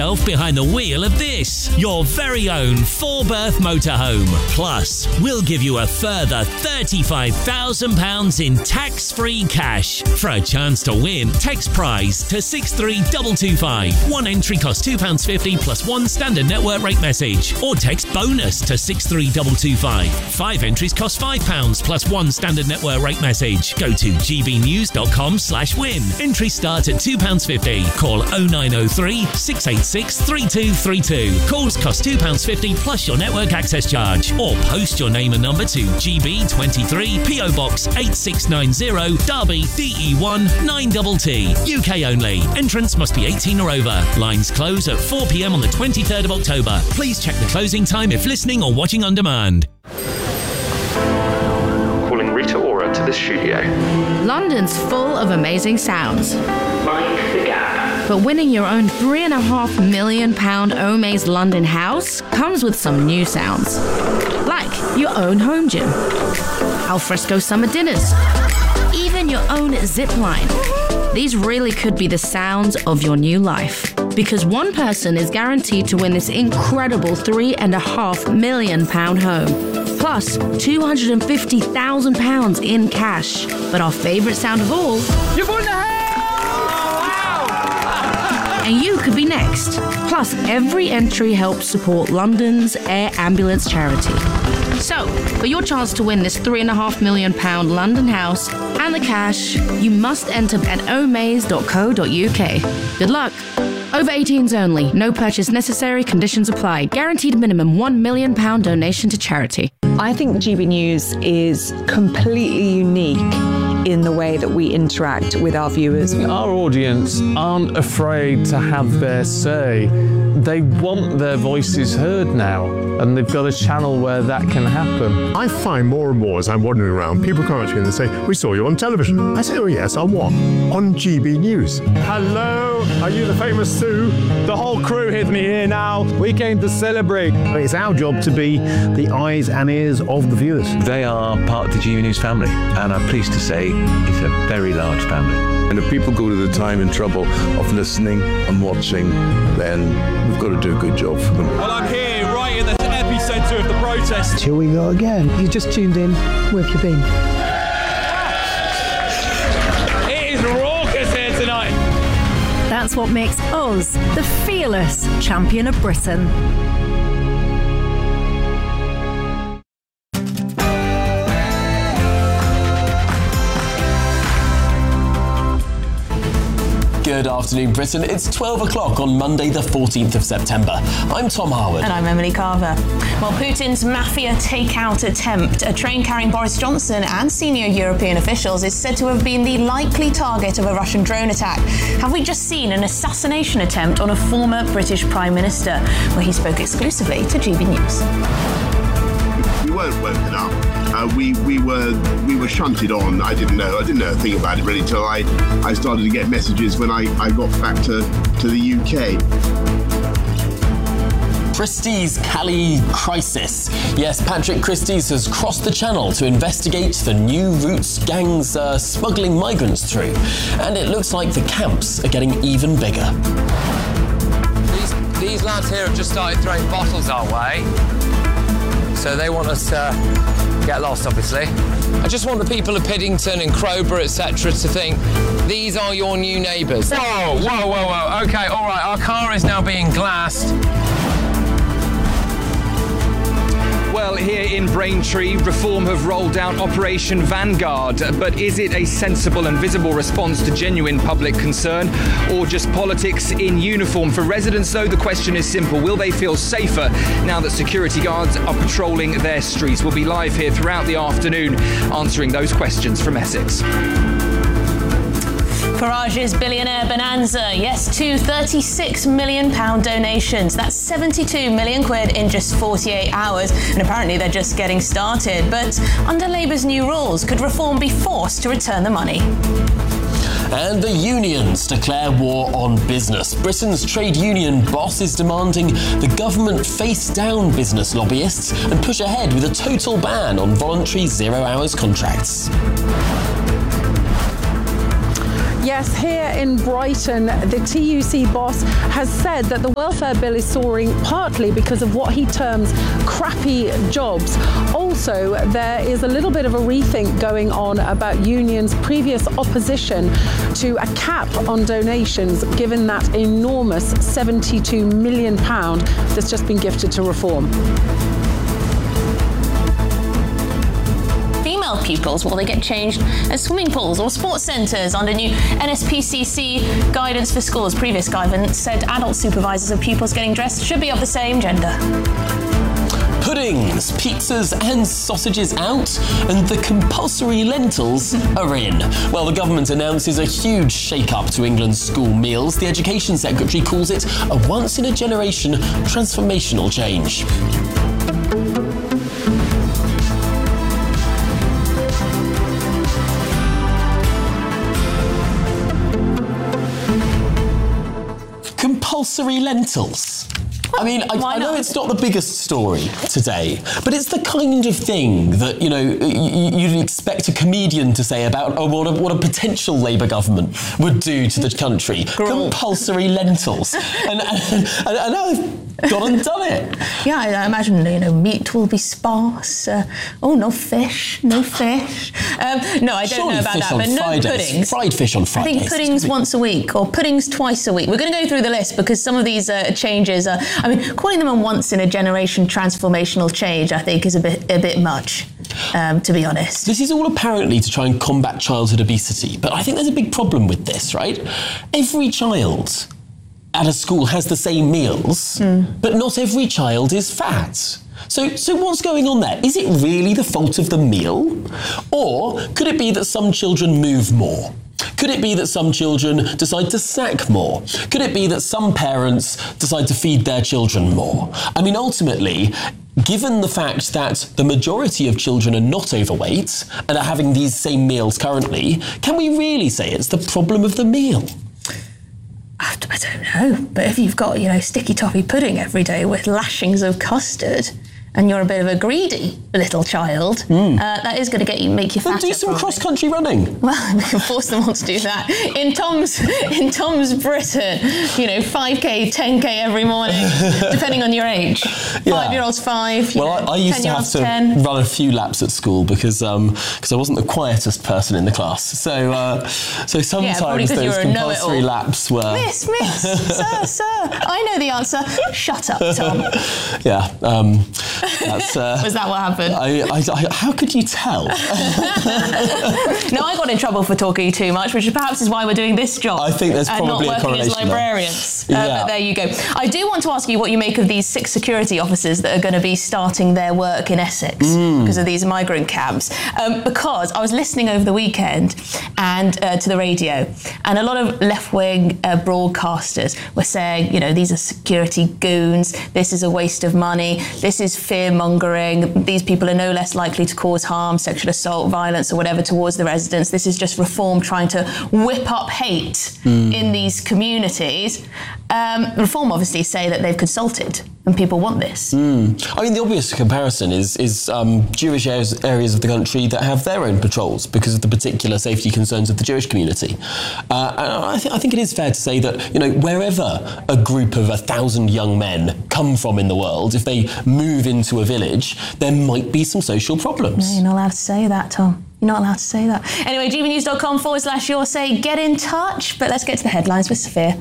behind the wheel of this, your very own 4-berth motorhome. Plus, we'll give you a further £35,000 in tax-free cash. For a chance to win, text prize to 63225. One entry costs £2.50 plus one standard network rate message. Or text bonus to 63225. 5 entries cost £5 plus one standard network rate message. Go to gbnews.com/win. Entries start at £2.50. Call 0903 686 3232. Calls cost £2.50 plus your network access charge. Or post your name and number to GB23 PO Box 8690 Derby DE1 9TT. UK only. Entrance must be 18 or over. Lines close at 4 p.m. on the 23rd of October. Please check the closing time if listening or watching on demand. Calling Rita Ora to the studio. London's full of amazing sounds. Mind the gap. But winning your own £3.5 million Omaze London house comes with some new sounds. Like your own home gym, alfresco summer dinners, even your own zip line. These really could be the sounds of your new life. Because one person is guaranteed to win this incredible £3.5 million home. Plus £250,000 in cash. But our favourite sound of all... You've won the house! And you could be next. Plus, every entry helps support London's Air Ambulance charity. So, for your chance to win this £3.5 million London house and the cash, you must enter at omaze.co.uk. Good luck. Over 18s only. No purchase necessary. Conditions apply. Guaranteed minimum £1 million donation to charity. I think GB News is completely unique in the way that we interact with our viewers. Our audience aren't afraid to have their say. They want their voices heard now, and they've got a channel where that can happen. I find more and more as I'm wandering around, people come up to me and they say, "We saw you on television." I say, "Oh yes, on what?" "On GB News." Hello, are you the famous Sue? The whole crew hid me here now. We came to celebrate. It's our job to be the eyes and ears of the viewers. They are part of the GB News family, and I'm pleased to say it's a very large family. And if people go to the time and trouble of listening and watching, then we've got to do a good job for them. Well, I'm here right in the epicentre of the protest. Here we go again. You just tuned in. Where have you been? It is raucous here tonight. That's what makes us the fearless champion of Britain. Good afternoon, Britain. It's 12 o'clock on Monday, the 14th of September. I'm Tom Harwood. And I'm Emily Carver. Well, Putin's mafia takeout attempt, a train carrying Boris Johnson and senior European officials, is said to have been the likely target of a Russian drone attack. Have we just seen an assassination attempt on a former British Prime Minister? Well, he spoke exclusively to GB News. We weren't woken up. We were shunted on. I didn't know a thing about it really till I started to get messages when I got back to the UK. Christie's Calais crisis. Yes, Patrick Christie's has crossed the channel to investigate the new routes gangs smuggling migrants through. And it looks like the camps are getting even bigger. These lads here have just started throwing bottles our way. So they want us to get lost, obviously. I just want the people of Piddington and Crowborough, etc. to think, these are your new neighbours. Whoa. Okay, all right, our car is now being glassed. Well, here in Braintree, Reform have rolled out Operation Vanguard. But is it a sensible and visible response to genuine public concern, or just politics in uniform? For residents, though, the question is simple. Will they feel safer now that security guards are patrolling their streets? We'll be live here throughout the afternoon answering those questions from Essex. Farage's billionaire bonanza, yes, to £36 million donations. That's 72 million quid in just 48 hours. And apparently they're just getting started. But under Labour's new rules, could Reform be forced to return the money? And the unions declare war on business. Britain's trade union boss is demanding the government face down business lobbyists and push ahead with a total ban on voluntary 0 hours contracts. Yes, here in Brighton, the TUC boss has said that the welfare bill is soaring partly because of what he terms crappy jobs. Also, there is a little bit of a rethink going on about unions' previous opposition to a cap on donations, given that enormous £72 million that's just been gifted to Reform. Female pupils, will they get changed at swimming pools or sports centres under new NSPCC guidance for schools? Previous guidance said adult supervisors of pupils getting dressed should be of the same gender. Puddings, pizzas and sausages out, and the compulsory lentils are in. Well, the government announces a huge shake-up to England's school meals. The Education Secretary calls it a once-in-a-generation transformational change. Compulsory lentils. I mean, I know it's not the biggest story today, but it's the kind of thing that, you'd expect a comedian to say about what a potential Labour government would do to the country. Compulsory lentils. And now they've gone and done it. Yeah, I imagine, meat will be sparse. No fish. No, I don't know about that, but no puddings. Fried fish on Fridays. I think puddings once a week or puddings twice a week. We're going to go through the list because some of these changes are... calling them a once-in-a-generation transformational change, I think, is a bit much, to be honest. This is all apparently to try and combat childhood obesity, but I think there's a big problem with this, right? Every child at a school has the same meals, but not every child is fat. So what's going on there? Is it really the fault of the meal? Or could it be that some children move more? Could it be that some children decide to snack more? Could it be that some parents decide to feed their children more? I mean, ultimately, given the fact that the majority of children are not overweight and are having these same meals currently, can we really say it's the problem of the meal? I don't know, but if you've got, sticky toffee pudding every day with lashings of custard, and you're a bit of a greedy little child, that is going to make you fatter. Then do some cross-country running. Well, we can force them all to do that. In Tom's Britain, 5k, 10k every morning, depending on your age. 5-year-olds 5. Well, I used to have to 10. run a few laps at school because I wasn't the quietest person in the class. So sometimes those compulsory laps were... Miss, sir, I know the answer. Shut up, Tom. Yeah. That's, was that what happened? How could you tell? No, I got in trouble for talking too much, which perhaps is why we're doing this job. I think there's probably not a correlation working as librarians. But there you go. I do want to ask you what you make of these 6 security officers that are going to be starting their work in Essex because of these migrant camps. Because I was listening over the weekend and to the radio, and a lot of left-wing broadcasters were saying, these are security goons, this is a waste of money, this is fear-mongering, these people are no less likely to cause harm, sexual assault, violence or whatever towards the residents. This is just Reform trying to whip up hate in these communities. Reform obviously say that they've consulted and people want this. I mean, the obvious comparison is Jewish areas of the country that have their own patrols because of the particular safety concerns of the Jewish community. And I think it is fair to say that, wherever a group of 1,000 young men come from in the world, if they move into a village, there might be some social problems. No, you're not allowed to say that, Tom. You're not allowed to say that. Anyway, gbnews.com/your say, get in touch. But let's get to the headlines with Sophia.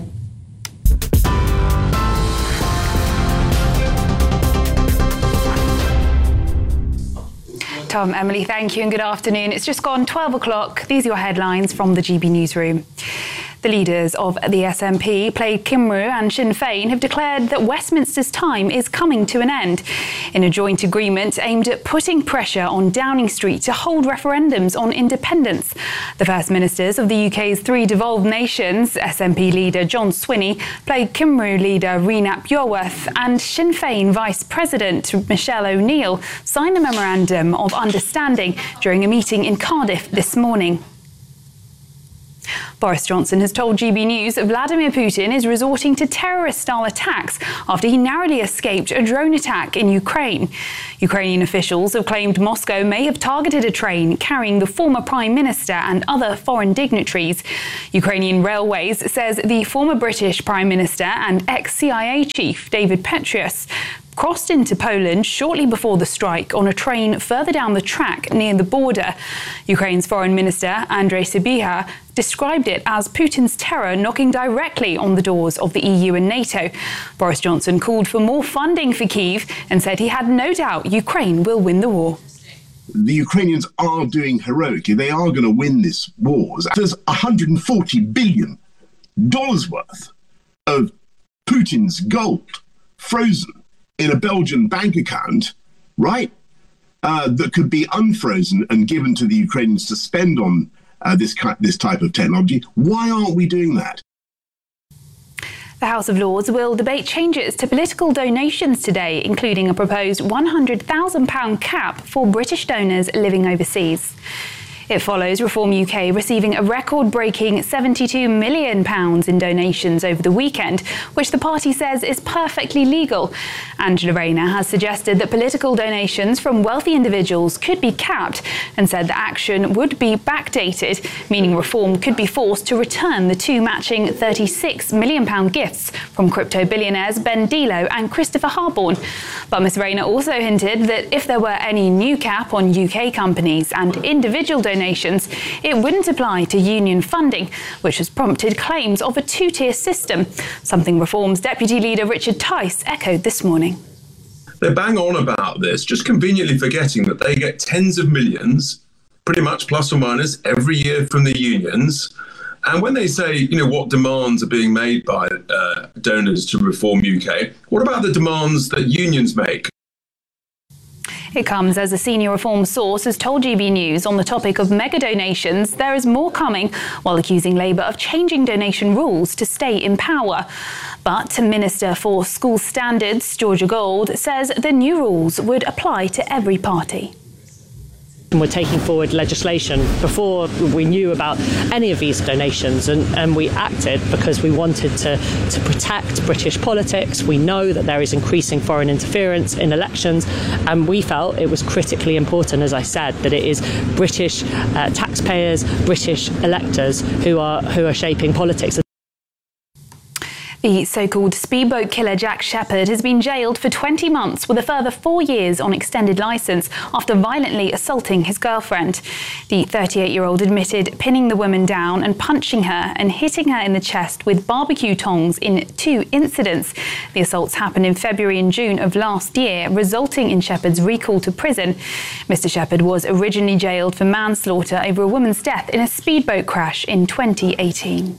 Tom, Emily, thank you and good afternoon. It's just gone 12 o'clock. These are your headlines from the GB Newsroom. The leaders of the SNP, Plaid Cymru and Sinn Féin, have declared that Westminster's time is coming to an end in a joint agreement aimed at putting pressure on Downing Street to hold referendums on independence. The First Ministers of the UK's 3 devolved nations, SNP leader John Swinney, Plaid Cymru leader Rhys Iorwerth and Sinn Féin Vice President Michelle O'Neill, signed a memorandum of understanding during a meeting in Cardiff this morning. Boris Johnson has told GB News that Vladimir Putin is resorting to terrorist-style attacks after he narrowly escaped a drone attack in Ukraine. Ukrainian officials have claimed Moscow may have targeted a train carrying the former Prime Minister and other foreign dignitaries. Ukrainian Railways says the former British Prime Minister and ex-CIA chief David Petraeus crossed into Poland shortly before the strike on a train further down the track near the border. Ukraine's Foreign Minister Andrei Sybiha described it as Putin's terror knocking directly on the doors of the EU and NATO. Boris Johnson called for more funding for Kyiv and said he had no doubt Ukraine will win the war. The Ukrainians are doing heroically. They are going to win this war. There's $140 billion worth of Putin's gold frozen in a Belgian bank account, right, that could be unfrozen and given to the Ukrainians to spend on this type of technology. Why aren't we doing that? The House of Lords will debate changes to political donations today, including a proposed £100,000 cap for British donors living overseas. It follows Reform UK receiving a record-breaking £72 million in donations over the weekend, which the party says is perfectly legal. Angela Rayner has suggested that political donations from wealthy individuals could be capped and said the action would be backdated, meaning Reform could be forced to return the two matching £36 million gifts from crypto billionaires Ben Dilo and Christopher Harborne. But Ms Rayner also hinted that if there were any new cap on UK companies and individual donations, it wouldn't apply to union funding, which has prompted claims of a two-tier system, something Reform's Deputy Leader Richard Tice echoed this morning. They bang on about this, just conveniently forgetting that they get tens of millions, pretty much plus or minus, every year from the unions. And when they say, what demands are being made by donors to Reform UK, what about the demands that unions make? It comes as a senior Reform source has told GB News on the topic of mega donations there is more coming, while accusing Labour of changing donation rules to stay in power. But Minister for School Standards, Georgia Gold, says the new rules would apply to every party. We're taking forward legislation before we knew about any of these donations, and we acted because we wanted to protect British politics. We know that there is increasing foreign interference in elections, and we felt it was critically important, as I said, that it is British taxpayers, British electors who are shaping politics. The so-called speedboat killer Jack Shepherd has been jailed for 20 months with a further 4 years on extended licence after violently assaulting his girlfriend. The 38-year-old admitted pinning the woman down and punching her and hitting her in the chest with barbecue tongs in 2 incidents. The assaults happened in February and June of last year, resulting in Shepherd's recall to prison. Mr Shepherd was originally jailed for manslaughter over a woman's death in a speedboat crash in 2018.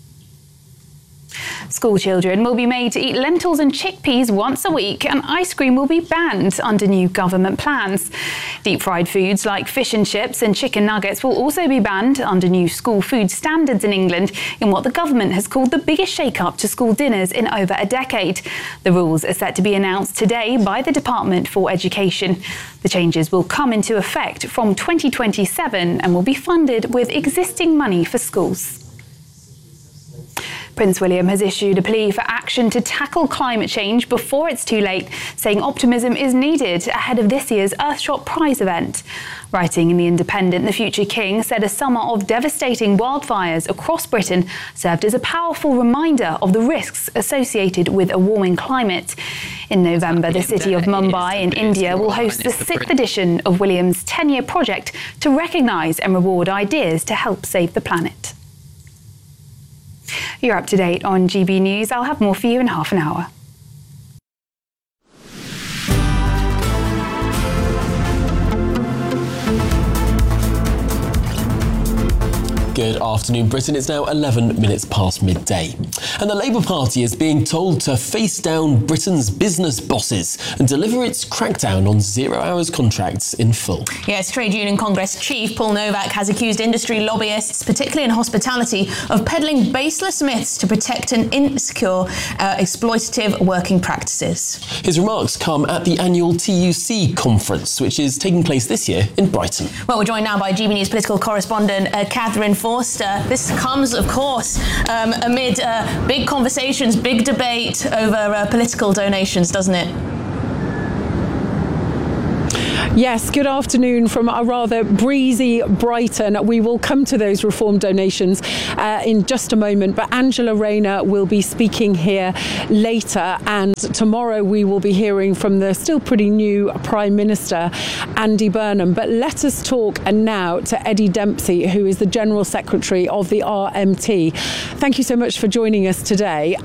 School children will be made to eat lentils and chickpeas once a week, and ice cream will be banned under new government plans. Deep-fried foods like fish and chips and chicken nuggets will also be banned under new school food standards in England in what the government has called the biggest shake-up to school dinners in over a decade. The rules are set to be announced today by the Department for Education. The changes will come into effect from 2027 and will be funded with existing money for schools. Prince William has issued a plea for action to tackle climate change before it's too late, saying optimism is needed ahead of this year's Earthshot Prize event. Writing in The Independent, the future king said a summer of devastating wildfires across Britain served as a powerful reminder of the risks associated with a warming climate. In November, the city of Mumbai in India will host the 6th edition of William's 10-year project to recognise and reward ideas to help save the planet. You're up to date on GB News. I'll have more for you in half an hour. Good afternoon, Britain. It's now 11 minutes past midday. And the Labour Party is being told to face down Britain's business bosses and deliver its crackdown on zero-hours contracts in full. Yes, Trade Union Congress Chief Paul Novak has accused industry lobbyists, particularly in hospitality, of peddling baseless myths to protect an insecure, exploitative working practices. His remarks come at the annual TUC conference, which is taking place this year in Brighton. Well, we're joined now by GB News political correspondent Catherine Ford. Forster. This comes, of course, amid big conversations, big debate over political donations, doesn't it? Yes, good afternoon from a rather breezy Brighton. We will come to those reform donations in just a moment, but Angela Rayner will be speaking here later, and tomorrow we will be hearing from the still pretty new Prime Minister, Andy Burnham. But let us talk now to Eddie Dempsey, who is the General Secretary of the RMT. Thank you so much for joining us today.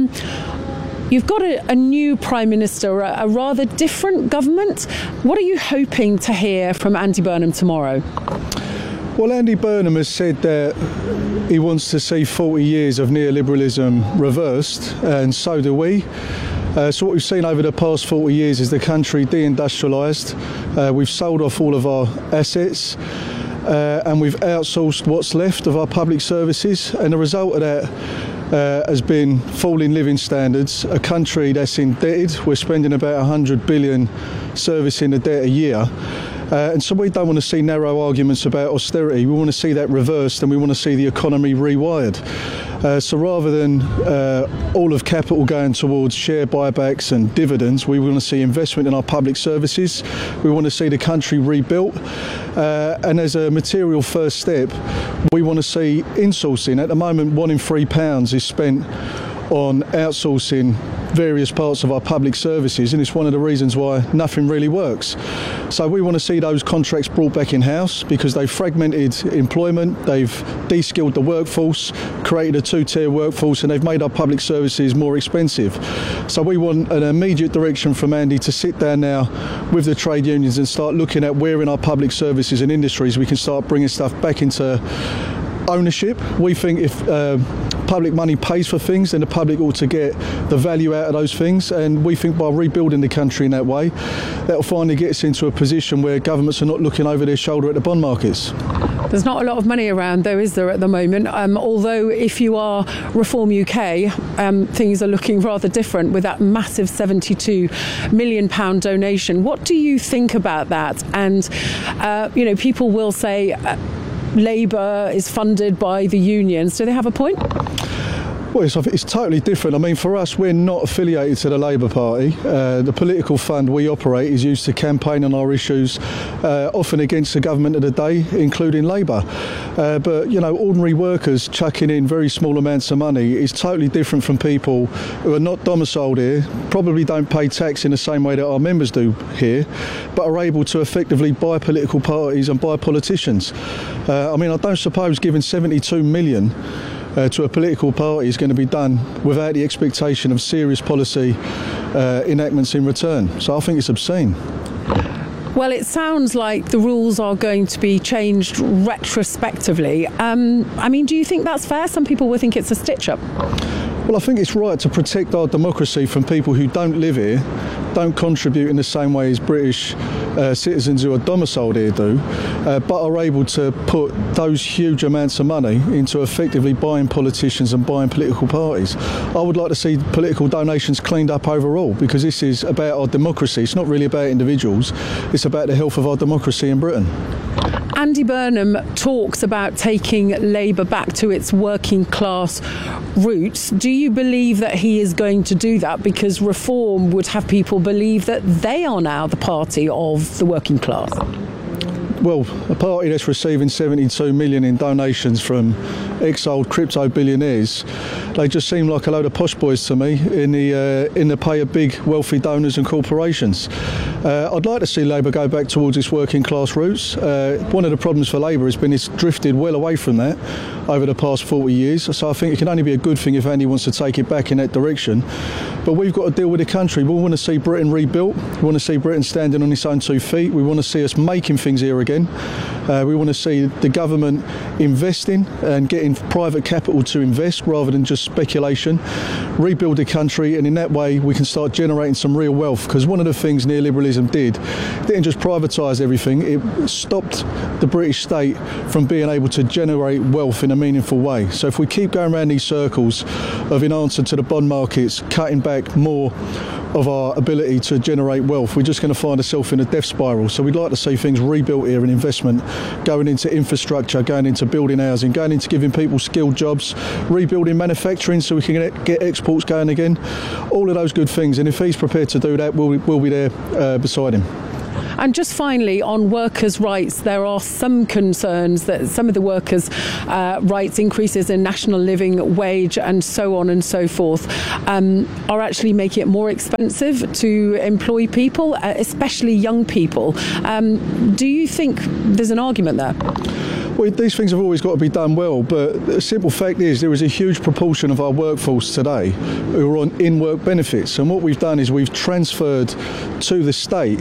You've got a new Prime Minister, a rather different government. What are you hoping to hear from Andy Burnham tomorrow? Well, Andy Burnham has said that he wants to see 40 years of neoliberalism reversed, and so do we. So what we've seen over the past 40 years is the country deindustrialised. We've sold off all of our assets. And we've outsourced what's left of our public services, and the result of that has been falling living standards, a country that's indebted. We're spending about 100 billion servicing the debt a year. And so we don't want to see narrow arguments about austerity. We want to see that reversed, and we want to see the economy rewired. So rather than all of capital going towards share buybacks and dividends, we want to see investment in our public services. We want to see the country rebuilt. And as a material first step, we want to see insourcing. At the moment, £1 in £3 is spent on outsourcing various parts of our public services, and it's one of the reasons why nothing really works. So we want to see those contracts brought back in-house, because they've fragmented employment, they've de-skilled the workforce, created a two-tier workforce, and they've made our public services more expensive. So we want an immediate direction from Andy to sit down now with the trade unions and start looking at where in our public services and industries we can start bringing stuff back into ownership. We think if public money pays for things, then the public ought to get the value out of those things, and we think by rebuilding the country in that way, that will finally get us into a position where governments are not looking over their shoulder at the bond markets. There's not a lot of money around, though, is there, at the moment? Although if you are Reform UK, things are looking rather different with that massive £72 million donation. What do you think about that? And, people will say Labour is funded by the unions. Do they have a point? Well, it's totally different. I mean, for us, we're not affiliated to the Labour Party. The political fund we operate is used to campaign on our issues, often against the government of the day, including Labour. But, ordinary workers chucking in very small amounts of money is totally different from people who are not domiciled here, probably don't pay tax in the same way that our members do here, but are able to effectively buy political parties and buy politicians. I don't suppose giving 72 million to a political party is going to be done without the expectation of serious policy enactments in return. So I think it's obscene. Well, it sounds like the rules are going to be changed retrospectively. Do you think that's fair? Some people will think it's a stitch-up. Well, I think it's right to protect our democracy from people who don't live here, don't contribute in the same way as British citizens who are domiciled here do, but are able to put those huge amounts of money into effectively buying politicians and buying political parties. I would like to see political donations cleaned up overall, because this is about our democracy. It's not really about individuals. It's about the health of our democracy in Britain. Andy Burnham talks about taking Labour back to its working class roots. Do you believe that he is going to do that? Because Reform would have people believe that they are now the party of the working class. Well, a party that's receiving 72 million in donations from exiled crypto billionaires, they just seem like a load of posh boys to me in the pay of big wealthy donors and corporations. I'd like to see Labour go back towards its working class roots. One of the problems for Labour has been it's drifted well away from that over the past 40 years. So I think it can only be a good thing if Andy wants to take it back in that direction. But we've got to deal with the country. We want to see Britain rebuilt. We want to see Britain standing on its own 2 feet. We want to see us making things here again. We want to see the government investing and getting private capital to invest rather than just speculation. Rebuild the country, and in that way we can start generating some real wealth. Because one of the things neoliberalism didn't just privatise everything, it stopped the British state from being able to generate wealth in a meaningful way. So if we keep going around these circles of, in answer to the bond markets, cutting back more of our ability to generate wealth, we're just going to find ourselves in a death spiral. So we'd like to see things rebuilt here, and investment going into infrastructure, going into building housing, going into giving people skilled jobs, rebuilding manufacturing so we can get exports going again. All of those good things. And if he's prepared to do that, we'll be there beside him. And just finally, on workers' rights, there are some concerns that some of the workers' rights, increases in national living wage and so on and so forth, are actually making it more expensive to employ people, especially young people. Do you think there's an argument there? Well, these things have always got to be done well, but the simple fact is there is a huge proportion of our workforce today who are on in-work benefits, and what we've done is we've transferred to the state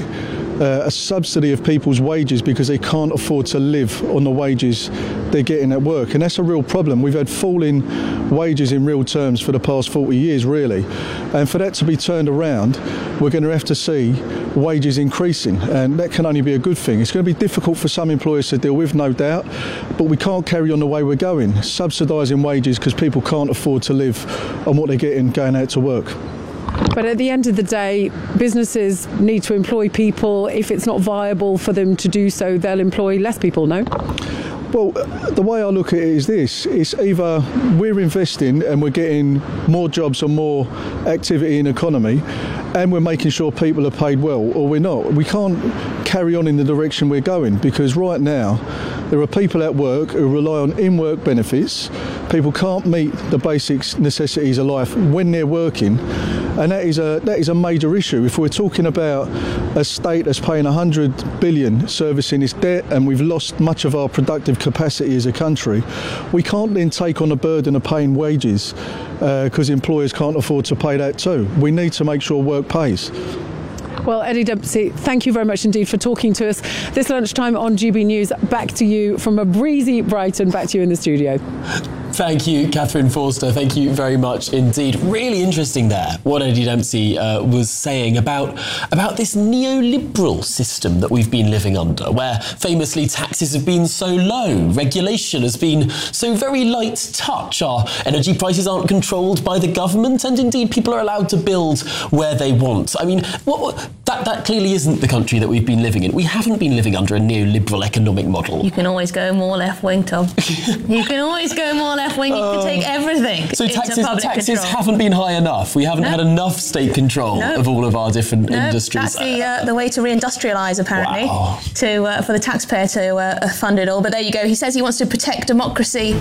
a subsidy of people's wages because they can't afford to live on the wages they're getting at work, and that's a real problem. We've had falling wages in real terms for the past 40 years, really, and for that to be turned around, we're going to have to see wages increasing, and that can only be a good thing. It's going to be difficult for some employers to deal with, no doubt, but we can't carry on the way we're going, subsidising wages because people can't afford to live on what they're getting going out to work. But at the end of the day, businesses need to employ people. If it's not viable for them to do so, they'll employ less people, no? Well, the way I look at it is this. It's either we're investing and we're getting more jobs and more activity in the economy, and we're making sure people are paid well, or we're not. We can't carry on in the direction we're going, because right now there are people at work who rely on in-work benefits. People can't meet the basic necessities of life when they're working, and that is a major issue. If we're talking about a state that's paying 100 billion servicing its debt, and we've lost much of our productive capacity as a country, we can't then take on the burden of paying wages because employers can't afford to pay that too. We need to make sure work pays. Well, Eddie Dempsey, thank you very much indeed for talking to us this lunchtime on GB News. Back to you from a breezy Brighton, back to you in the studio. Thank you, Catherine Forster. Thank you very much indeed. Really interesting there, what Eddie Dempsey was saying about this neoliberal system that we've been living under, where famously taxes have been so low, regulation has been so very light touch, our energy prices aren't controlled by the government, and indeed people are allowed to build where they want. I mean, that clearly isn't the country that we've been living in. We haven't been living under a neoliberal economic model. You can always go more left-wing, Tom. You can always go more left-wing. You can take everything so into public taxes control. haven't been high enough. We haven't had enough state control of all of our different industries. That's the way to reindustrialise, apparently, for the taxpayer to fund it all. But there you go. He says he wants to protect democracy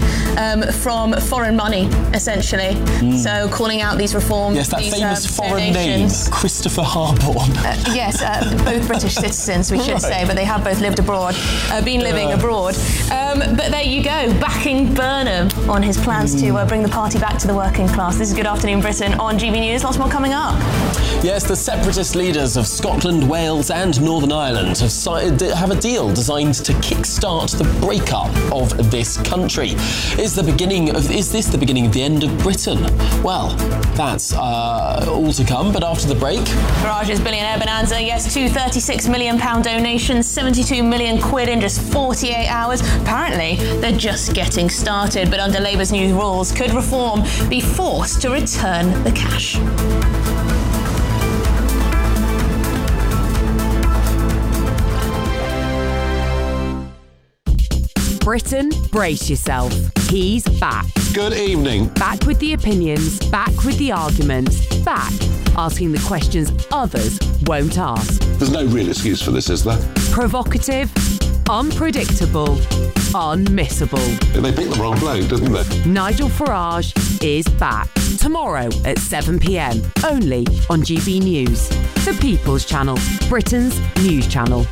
from foreign money, essentially. So calling out these reforms. Yes, that these, famous foreign name, Christopher Harborne. Yes, both British citizens, we should say, but they have both lived abroad, been living abroad. But there you go, backing Burnham on his plans to bring the party back to the working class. This is Good Afternoon Britain on GB News. Lots more coming up. Yes, the separatist leaders of Scotland, Wales and Northern Ireland have a deal designed to kickstart the breakup of this country. Is this the beginning of the end of Britain? Well, that's all to come, but after the break... Farage's billionaire bonanza, yes, two £36 million donations, 72 million quid in just 48 hours. Apparently, they're just getting started, but under Labour's new rules, could Reform be forced to return the cash? Britain, brace yourself. He's back. Good evening. Back with the opinions, back with the arguments, back asking the questions others won't ask. There's no real excuse for this, is there? Provocative, unpredictable, unmissable. They picked the wrong bloke, didn't they? Nigel Farage is back. Tomorrow at 7 p.m, only on GB News. The People's Channel, Britain's news channel.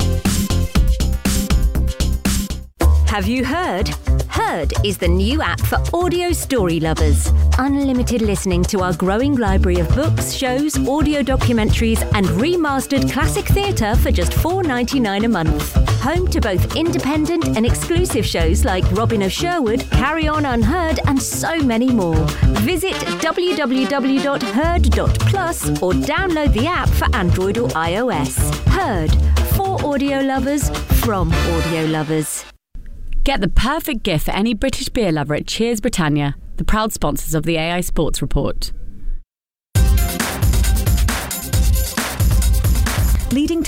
Have you heard? Heard is the new app for audio story lovers. Unlimited listening to our growing library of books, shows, audio documentaries and remastered classic theatre for just $4.99 a month. Home to both independent and exclusive shows like Robin of Sherwood, Carry On Unheard and so many more. Visit www.heard.plus or download the app for Android or iOS. Heard. For audio lovers, from audio lovers. Get the perfect gift for any British beer lover at Cheers Britannia, the proud sponsors of the AI Sports Report.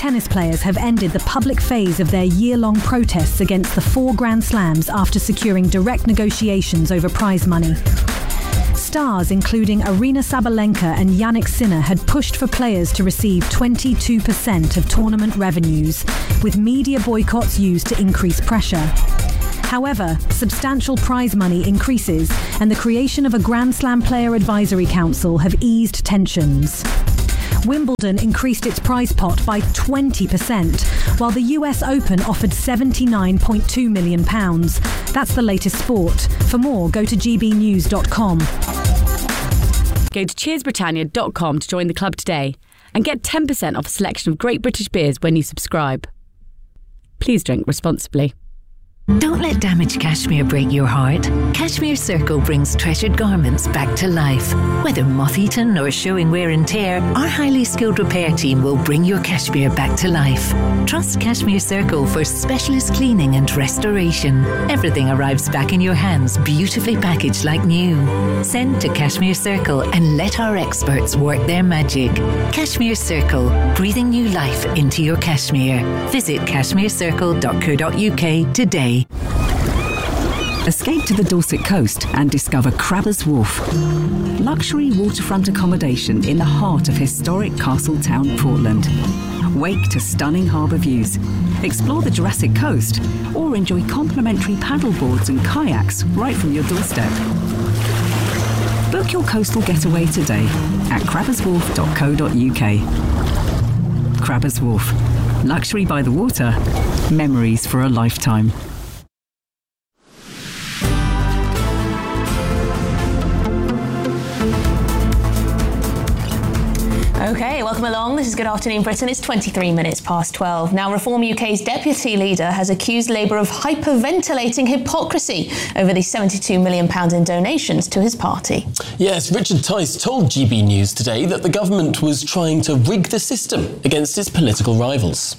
tennis players have ended the public phase of their year-long protests against the 4 Grand Slams after securing direct negotiations over prize money. Stars including Aryna Sabalenka and Jannik Sinner had pushed for players to receive 22% of tournament revenues, with media boycotts used to increase pressure. However, substantial prize money increases and the creation of a Grand Slam Player Advisory Council have eased tensions. Wimbledon increased its prize pot by 20%, while the US Open offered £79.2 million. That's the latest sport. For more, go to gbnews.com. Go to cheersbritannia.com to join the club today and get 10% off a selection of great British beers when you subscribe. Please drink responsibly. Don't let damaged cashmere break your heart. Cashmere Circle brings treasured garments back to life. Whether moth-eaten or showing wear and tear, our highly skilled repair team will bring your cashmere back to life. Trust Cashmere Circle for specialist cleaning and restoration. Everything arrives back in your hands, beautifully packaged like new. Send to Cashmere Circle and let our experts work their magic. Cashmere Circle, breathing new life into your cashmere. Visit cashmerecircle.co.uk today. Escape to the Dorset coast and discover Crabbers Wharf. Luxury waterfront accommodation in the heart of historic Castletown, Portland. Wake to stunning harbour views. Explore the Jurassic Coast or enjoy complimentary paddleboards and kayaks right from your doorstep. Book your coastal getaway today at crabberswharf.co.uk. Crabbers Wharf. Luxury by the water. Memories for a lifetime. OK, welcome along. This is Good Afternoon Britain. It's 23 minutes past 12. Now, Reform UK's deputy leader has accused Labour of hyperventilating hypocrisy over the £72 million in donations to his party. Yes, Richard Tice told GB News today that the government was trying to rig the system against its political rivals.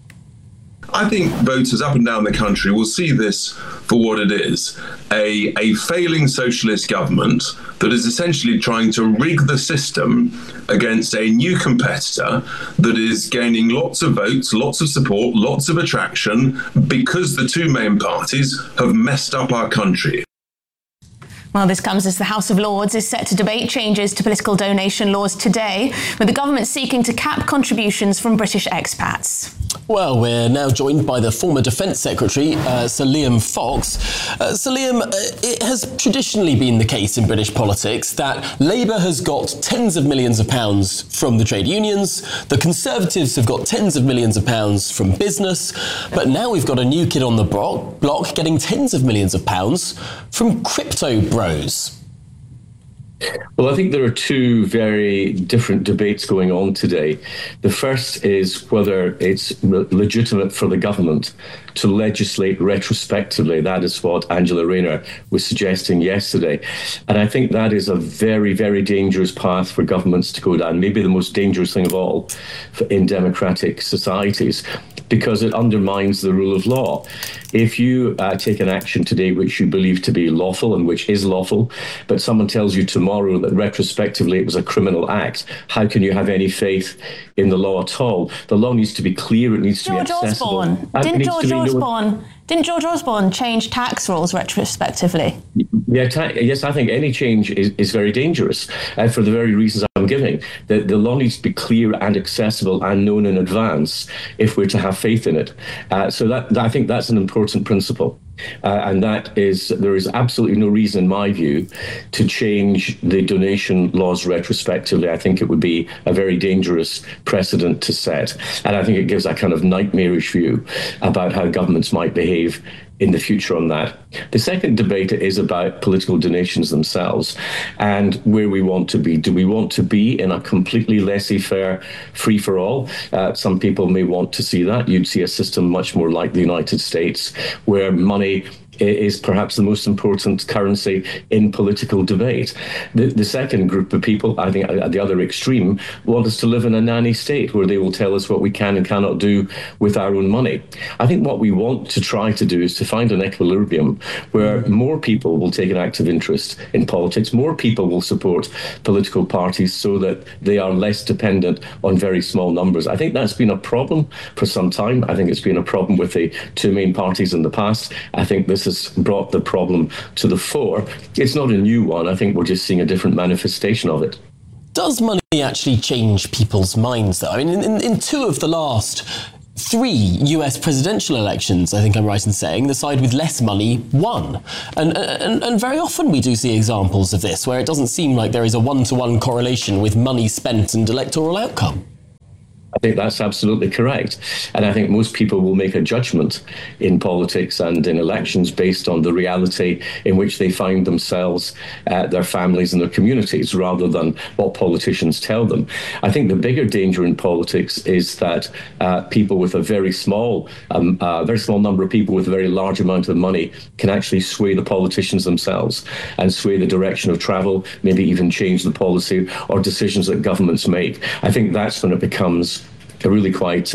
I think voters up and down the country will see this for what it is, a failing socialist government that is essentially trying to rig the system against a new competitor that is gaining lots of votes, lots of support, lots of attraction, because the two main parties have messed up our country. Well, this comes as the House of Lords is set to debate changes to political donation laws today, with the government seeking to cap contributions from British expats. Well, we're now joined by the former Defence Secretary, Sir Liam Fox. Sir Liam, it has traditionally been the case in British politics that Labour has got tens of millions of pounds from the trade unions, the Conservatives have got tens of millions of pounds from business, but now we've got a new kid on the block getting tens of millions of pounds from crypto bros. Well, I think there are two very different debates going on today. The first is whether it's legitimate for the government to legislate retrospectively. That is what Angela Rayner was suggesting yesterday. And I think that is a very, very dangerous path for governments to go down, maybe the most dangerous thing of all in democratic societies, because it undermines the rule of law. If you take an action today which you believe to be lawful and which is lawful, but someone tells you tomorrow that retrospectively it was a criminal act, how can you have any faith in the law at all? The law needs to be clear, it needs to be accessible. Didn't George Osborne change tax rules retrospectively? Yes, I think any change is very dangerous for the very reasons I'm giving. The law needs to be clear and accessible and known in advance if we're to have faith in it. So I think that's an important principle. And there is absolutely no reason, in my view, to change the donation laws retrospectively. I think it would be a very dangerous precedent to set. And I think it gives a kind of nightmarish view about how governments might behave in the future on that. The second debate is about political donations themselves and where we want to be. Do we want to be in a completely laissez-faire, free-for-all? Some people may want to see that. You'd see a system much more like the United States, where money is perhaps the most important currency in political debate. The second group of people, I think at the other extreme, want us to live in a nanny state where they will tell us what we can and cannot do with our own money. I think what we want to try to do is to find an equilibrium where more people will take an active interest in politics, more people will support political parties so that they are less dependent on very small numbers. I think that's been a problem for some time. I think it's been a problem with the two main parties in the past. I think this has brought the problem to the fore. It's not a new one. I think we're just seeing a different manifestation of it. Does money actually change people's minds, though? I mean, in two of the last 3 US presidential elections, I think I'm right in saying, the side with less money won. And very often we do see examples of this, where it doesn't seem like there is a one-to-one correlation with money spent and electoral outcome. I think that's absolutely correct. And I think most people will make a judgment in politics and in elections based on the reality in which they find themselves, their families and their communities, rather than what politicians tell them. I think the bigger danger in politics is that people with a very small number of people with a very large amount of money can actually sway the politicians themselves and sway the direction of travel, maybe even change the policy or decisions that governments make. I think that's when it becomes really quite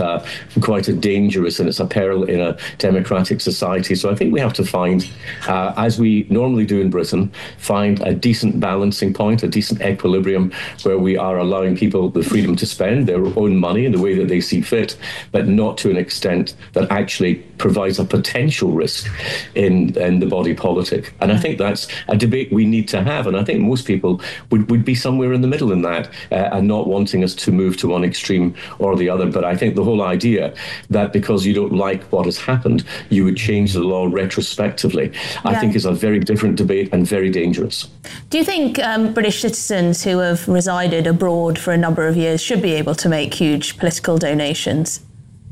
a dangerous, and it's a peril in a democratic society. So I think we have to find, as we normally do in Britain, find a decent balancing point, a decent equilibrium where we are allowing people the freedom to spend their own money in the way that they see fit, but not to an extent that actually provides a potential risk in the body politic. And I think that's a debate we need to have. And I think most people would be somewhere in the middle in that, and not wanting us to move to one extreme or the other. But I think the whole idea that because you don't like what has happened, you would change the law retrospectively, I think is a very different debate and very dangerous. Do you think British citizens who have resided abroad for a number of years should be able to make huge political donations?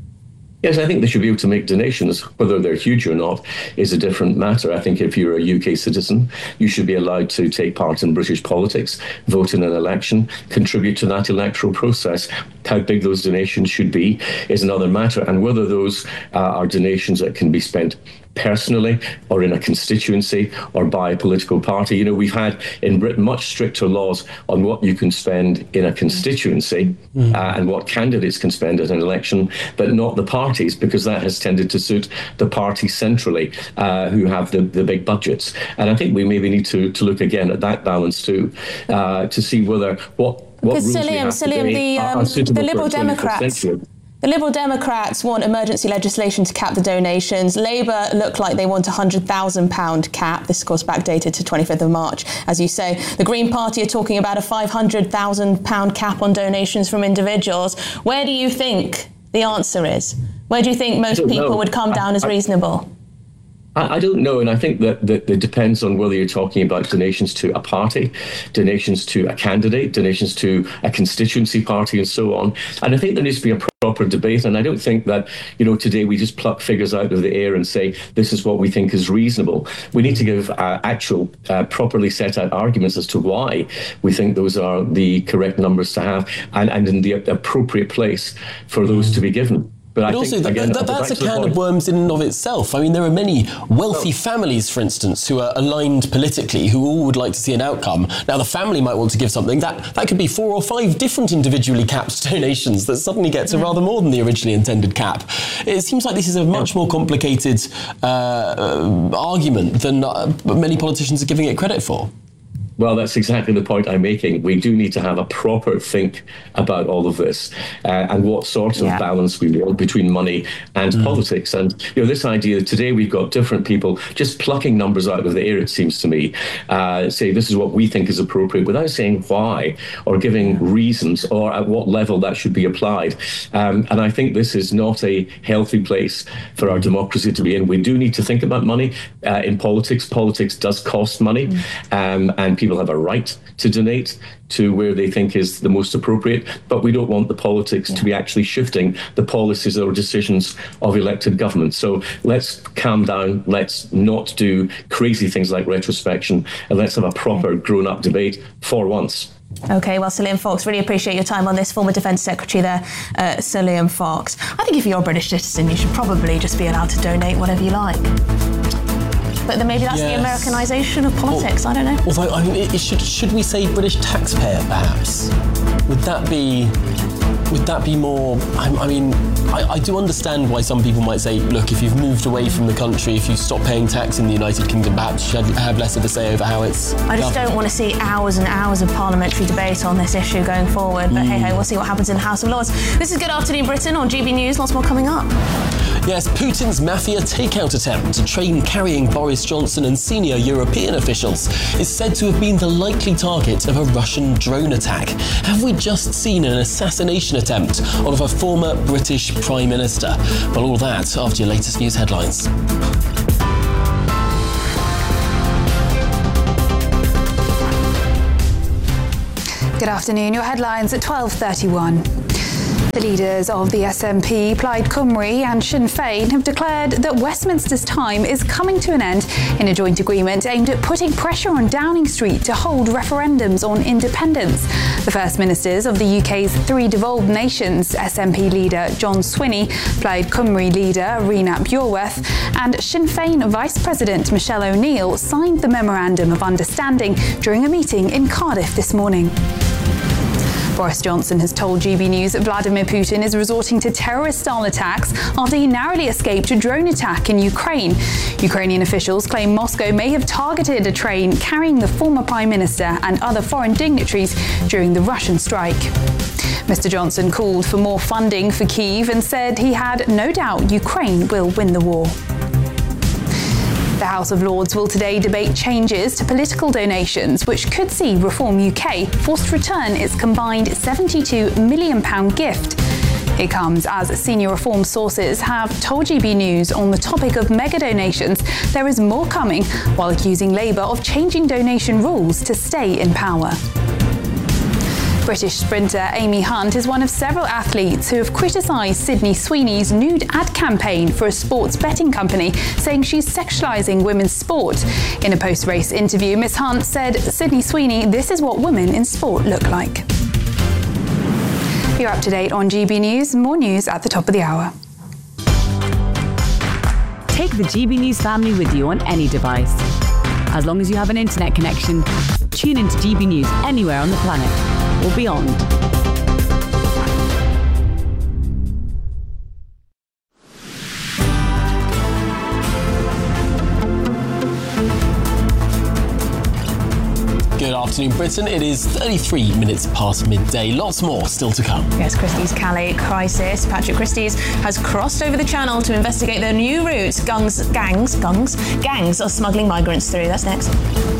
Yes, I think they should be able to make donations. Whether they're huge or not is a different matter. I think if you're a UK citizen, you should be allowed to take part in British politics, vote in an election, contribute to that electoral process. How big those donations should be is another matter. And whether those are donations that can be spent personally or in a constituency or by a political party. You know, we've had in Britain much stricter laws on what you can spend in a constituency and what candidates can spend at an election, but not the parties, because that has tended to suit the parties centrally who have the big budgets. And I think we maybe need to look again at that balance too, to see whether what rules we have today are suitable the Liberal for 21st Democrats. century. The Liberal Democrats want emergency legislation to cap the donations. Labour look like they want a £100,000 cap. This, of course, backdated to 25th of March, as you say. The Green Party are talking about a £500,000 cap on donations from individuals. Where do you think the answer is? Where do you think most people would come down as reasonable? I don't know, and I think that it depends on whether you're talking about donations to a party, donations to a candidate, donations to a constituency party, and so on. And I think there needs to be a proper debate, and I don't think that, you know, today we just pluck figures out of the air and say this is what we think is reasonable. We need to give actual properly set out arguments as to why we think those are the correct numbers to have, and in the appropriate place for those to be given. But also, that's a can of worms in and of itself. I mean, there are many wealthy families, for instance, who are aligned politically, who all would like to see an outcome. Now, the family might want to give something. That could be 4 or 5 different individually capped donations that suddenly get to rather more than the originally intended cap. It seems like this is a much more complicated argument than many politicians are giving it credit for. Well, that's exactly the point I'm making. We do need to have a proper think about all of this and what sort of balance we want between money and politics. And, you know, this idea that today we've got different people just plucking numbers out of the air, it seems to me, say this is what we think is appropriate without saying why or giving reasons or at what level that should be applied. And I think this is not a healthy place for our democracy to be in. We do need to think about money in politics. Politics does cost money, and people have a right to donate to where they think is the most appropriate, but we don't want the politics to be actually shifting the policies or decisions of elected government. So let's calm down, let's not do crazy things like retrospection, and let's have a proper grown-up debate for once. OK, well, Sir Liam Fox, really appreciate your time on this. Former Defence Secretary there, Sir Liam Fox. I think if you're a British citizen, you should probably just be allowed to donate whatever you like. But then maybe that's the Americanisation of politics. I don't know. Although, I mean, should we say British taxpayer, perhaps? Would that be more? I do understand why some people might say, look, if you've moved away from the country, if you stop paying tax in the United Kingdom, perhaps you should have less of a say over how it's. I just don't want to see hours and hours of parliamentary debate on this issue going forward. But hey, we'll see what happens in the House of Lords. This is Good Afternoon Britain on GB News. Lots more coming up. Yes, Putin's mafia takeout attempt to train carrying Boris Johnson and senior European officials is said to have been the likely target of a Russian drone attack. Have we just seen an assassination attempt on a former British Prime Minister? Well, all that after your latest news headlines. Good afternoon. Your headlines at 12:31. The leaders of the SNP, Plaid Cymru and Sinn Féin have declared that Westminster's time is coming to an end in a joint agreement aimed at putting pressure on Downing Street to hold referendums on independence. The First Ministers of the UK's three devolved nations, SNP leader John Swinney, Plaid Cymru leader Rhys Byorwerth and Sinn Féin Vice President Michelle O'Neill signed the Memorandum of Understanding during a meeting in Cardiff this morning. Boris Johnson has told GB News that Vladimir Putin is resorting to terrorist-style attacks after he narrowly escaped a drone attack in Ukraine. Ukrainian officials claim Moscow may have targeted a train carrying the former Prime Minister and other foreign dignitaries during the Russian strike. Mr. Johnson called for more funding for Kyiv and said he had no doubt Ukraine will win the war. The House of Lords will today debate changes to political donations, which could see Reform UK forced to return its combined £72 million gift. It comes as senior Reform sources have told GB News on the topic of mega donations there is more coming, while accusing Labour of changing donation rules to stay in power. British sprinter Amy Hunt is one of several athletes who have criticised Sydney Sweeney's nude ad campaign for a sports betting company, saying she's sexualising women's sport. In a post-race interview, Miss Hunt said, "Sydney Sweeney, this is what women in sport look like." You're up to date on GB News. More news at the top of the hour. Take the GB News family with you on any device. As long as you have an internet connection, tune into GB News anywhere on the planet or beyond. Good afternoon, Britain. It is 33 minutes past midday. Lots more still to come. Yes, Christie's Calais crisis. Patrick Christie's has crossed over the channel to investigate the new routes gangs are smuggling migrants through. That's next.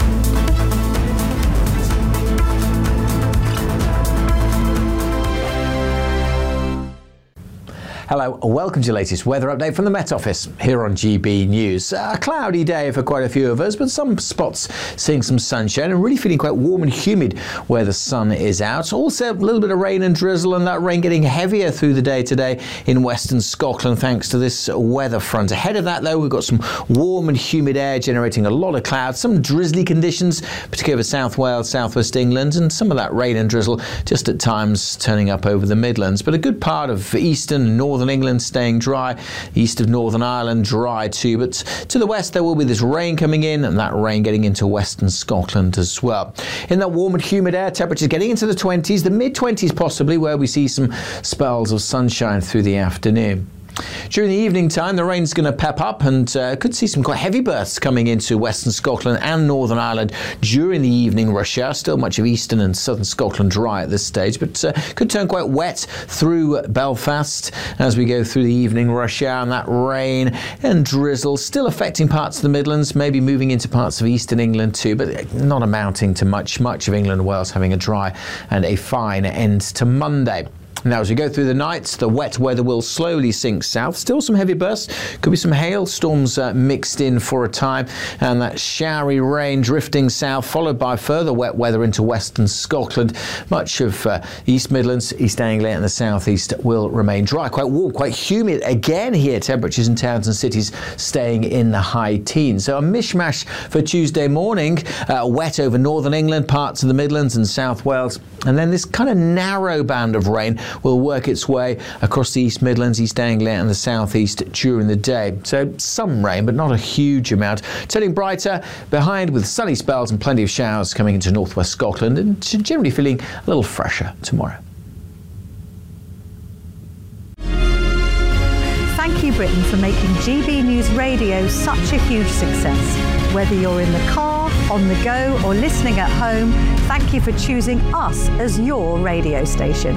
Hello and welcome to your latest weather update from the Met Office here on GB News. A cloudy day for quite a few of us, but some spots seeing some sunshine and really feeling quite warm and humid where the sun is out. Also a little bit of rain and drizzle, and that rain getting heavier through the day today in western Scotland thanks to this weather front. Ahead of that though, we've got some warm and humid air generating a lot of clouds, some drizzly conditions, particularly over South Wales, southwest England, and some of that rain and drizzle just at times turning up over the Midlands. But a good part of eastern and northern England staying dry, east of Northern Ireland dry too, but to the west there will be this rain coming in, and that rain getting into western Scotland as well. In that warm and humid air, temperatures getting into the 20s, the mid-20s possibly, where we see some spells of sunshine through the afternoon. During the evening time, the rain's going to pep up and could see some quite heavy bursts coming into western Scotland and Northern Ireland during the evening rush hour. Still much of eastern and southern Scotland dry at this stage, but could turn quite wet through Belfast as we go through the evening rush hour, and that rain and drizzle still affecting parts of the Midlands, maybe moving into parts of eastern England too, but not amounting to much of England and Wales having a dry and a fine end to Monday. Now, as we go through the night, the wet weather will slowly sink south. Still some heavy bursts. Could be some hailstorms mixed in for a time, and that showery rain drifting south, followed by further wet weather into western Scotland. Much of East Midlands, East Anglia and the southeast will remain dry. Quite warm, quite humid again here. Temperatures in towns and cities staying in the high teens. So a mishmash for Tuesday morning. Wet over northern England, parts of the Midlands and South Wales. And then this kind of narrow band of rain will work its way across the East Midlands, East Anglia and the South East during the day. So some rain, but not a huge amount. Turning brighter behind with sunny spells and plenty of showers coming into northwest Scotland, and generally feeling a little fresher tomorrow. Thank you, Britain, for making GB News Radio such a huge success. Whether you're in the car, on the go, or listening at home, thank you for choosing us as your radio station.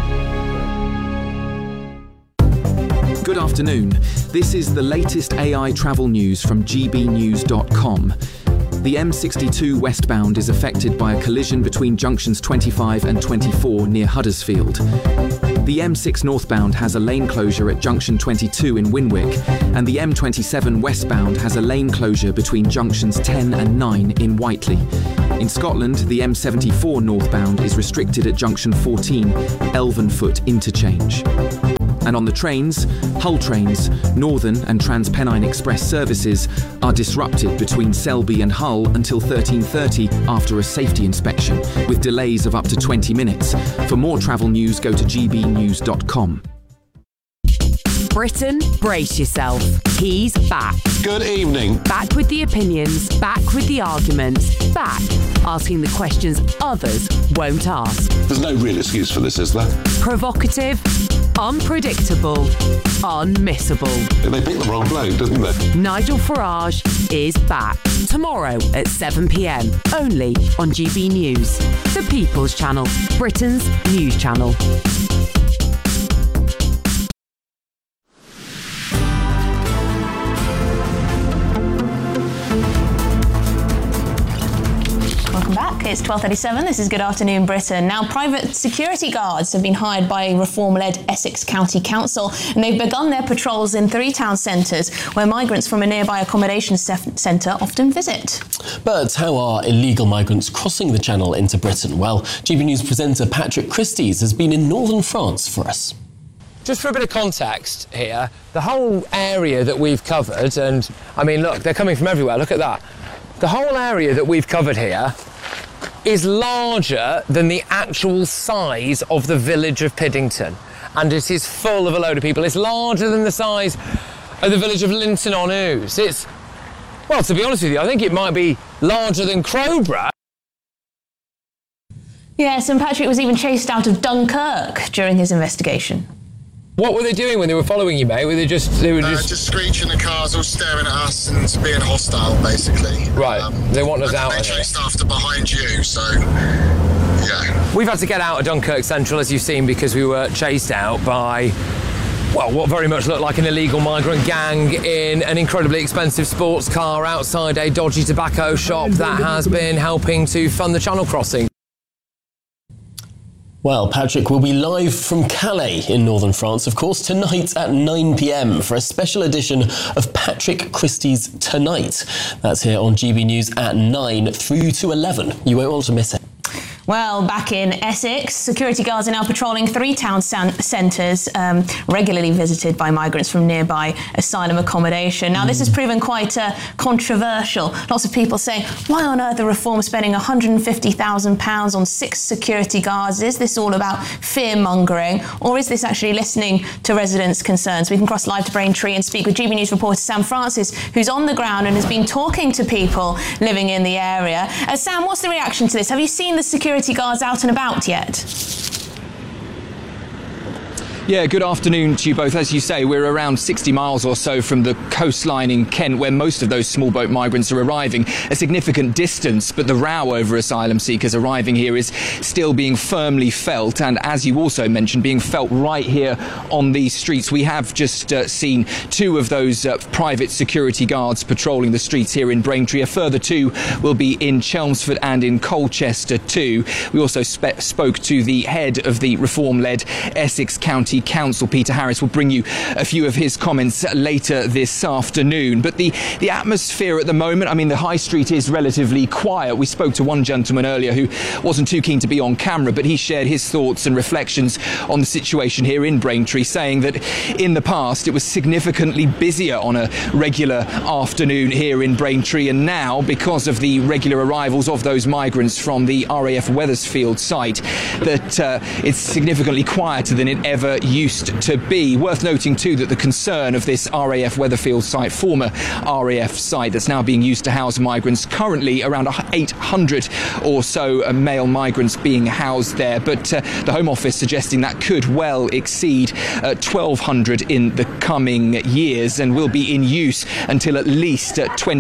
Good afternoon. This is the latest AI travel news from gbnews.com. The M62 westbound is affected by a collision between junctions 25 and 24 near Huddersfield. The M6 northbound has a lane closure at junction 22 in Winwick, and the M27 westbound has a lane closure between junctions 10 and 9 in Whiteley. In Scotland, the M74 northbound is restricted at junction 14, Elvenfoot interchange. And on the trains, Hull Trains, Northern and TransPennine Express services are disrupted between Selby and Hull until 13:30 after a safety inspection, with delays of up to 20 minutes. For more travel news, go to gbnews.com. Britain, brace yourself. He's back. Good evening. Back with the opinions, back with the arguments, back asking the questions others won't ask. There's no real excuse for this, is there? Provocative, unpredictable, unmissable. They picked the wrong bloke, didn't they? Nigel Farage is back tomorrow at 7 p.m. only on GB News, the People's Channel, Britain's news channel. Welcome back. It's 12:37. This is Good Afternoon Britain. Now, private security guards have been hired by a reform-led Essex County Council, and they've begun their patrols in 3 town centres where migrants from a nearby accommodation centre often visit. But how are illegal migrants crossing the Channel into Britain? Well, GB News presenter Patrick Christys has been in northern France for us. Just for a bit of context here, the whole area that we've covered, and I mean, look, they're coming from everywhere, look at that. The whole area that we've covered here is larger than the actual size of the village of Piddington. And it is full of a load of people. It's larger than the size of the village of Linton on Ouse. It's, well, to be honest with you, I think it might be larger than Crowborough. Yes, and Patrick was even chased out of Dunkirk during his investigation. What were they doing when they were following you, mate? Just screeching the cars, all staring at us and being hostile, basically. Right, they want us out. They chased after behind you, so yeah. We've had to get out of Dunkirk Central, as you've seen, because we were chased out by, well, what very much looked like an illegal migrant gang in an incredibly expensive sports car outside a dodgy tobacco shop that has been helping to fund the Channel crossing. Well, Patrick will be live from Calais in northern France, of course, tonight at 9 p.m. for a special edition of Patrick Christys Tonight. That's here on GB News at 9 through to 11. You won't want to miss it. Well, back in Essex, security guards are now patrolling 3 town centres regularly visited by migrants from nearby asylum accommodation. Now, this has proven quite controversial. Lots of people saying, why on earth are Reform spending £150,000 on 6 security guards? Is this all about fear-mongering, or is this actually listening to residents' concerns? We can cross live to Braintree and speak with GB News reporter Sam Francis, who's on the ground and has been talking to people living in the area. Sam, what's the reaction to this? Have you seen the security guards out and about yet? Yeah, good afternoon to you both. As you say, we're around 60 miles or so from the coastline in Kent, where most of those small boat migrants are arriving. A significant distance, but the row over asylum seekers arriving here is still being firmly felt, and as you also mentioned, being felt right here on these streets. We have just seen 2 of those private security guards patrolling the streets here in Braintree. A further 2 will be in Chelmsford and in Colchester too. We also spoke to the head of the reform-led Essex County County Council, Peter Harris, will bring you a few of his comments later this afternoon. But the atmosphere at the moment, I mean, the High Street is relatively quiet. We spoke to one gentleman earlier who wasn't too keen to be on camera, but he shared his thoughts and reflections on the situation here in Braintree, saying that in the past it was significantly busier on a regular afternoon here in Braintree, and now, because of the regular arrivals of those migrants from the RAF Wethersfield site, that it's significantly quieter than it ever used to be. Worth noting too that the concern of this RAF Wethersfield site, former RAF site that's now being used to house migrants, currently around 800 or so male migrants being housed there, but the Home Office suggesting that could well exceed 1,200 in the coming years and will be in use until at least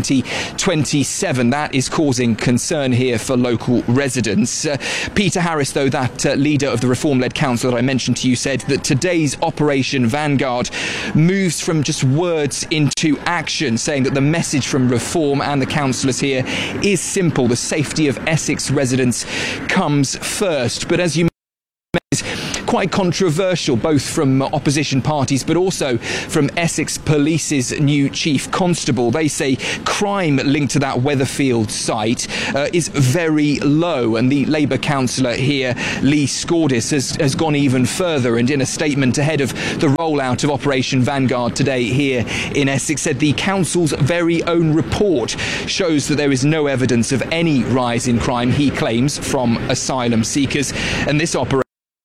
2027. That is causing concern here for local residents. Peter Harris, though, that leader of the Reform-led council that I mentioned to you, said that today's Operation Vanguard moves from just words into action, saying that the message from Reform and the councillors here is simple. The safety of Essex residents comes first. But as you quite controversial, both from opposition parties but also from Essex Police's new chief constable. They say crime linked to that Weatherfield site is very low, and the Labour councillor here, Lee Scordis, has gone even further, and in a statement ahead of the rollout of Operation Vanguard today here in Essex, said the council's very own report shows that there is no evidence of any rise in crime, he claims, from asylum seekers, and this operation